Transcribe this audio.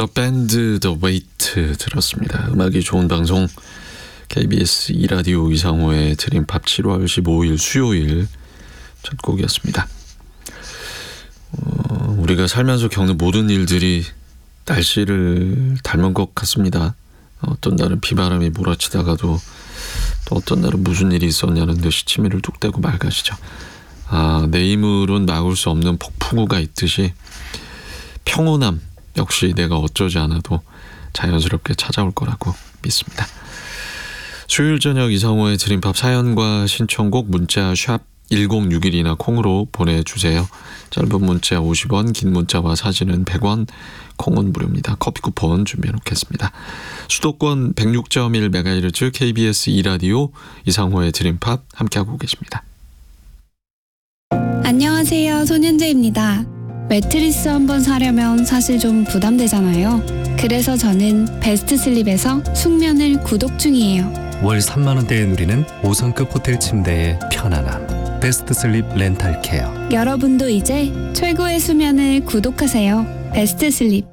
더 밴드 더 웨이트 들었습니다. 음악이 좋은 방송 KBS 2라디오 이상호의 드림팝 7월 15일 수요일 첫 곡이었습니다. 우리가 살면서 겪는 모든 일들이 날씨를 닮은 것 같습니다. 어떤 날은 비바람이 몰아치다가도 또 어떤 날은 무슨 일이 있었냐는 듯이 치밀을 뚝 떼고 맑아지죠. 내 힘으론 막을 수 없는 폭풍우가 있듯이 평온함 역시 내가 어쩌지 않아도 자연스럽게 찾아올 거라고 믿습니다. 수요일 저녁 이상호의 드림팝 사연과 신청곡 문자 샵 1061이나 콩으로 보내주세요. 짧은 문자 50원, 긴 문자와 사진은 100원, 콩은 무료입니다. 커피 쿠폰 준비해놓겠습니다. 수도권 106.1MHz KBS 2라디오 이상호의 드림팝 함께하고 계십니다. 안녕하세요, 손윤재입니다. 매트리스 한번 사려면 사실 좀 부담되잖아요. 그래서 저는 베스트슬립에서 숙면을 구독 중이에요. 월 3만 원대에 누리는 5성급 호텔 침대의 편안함. 베스트슬립 렌탈케어. 여러분도 이제 최고의 수면을 구독하세요. 베스트슬립.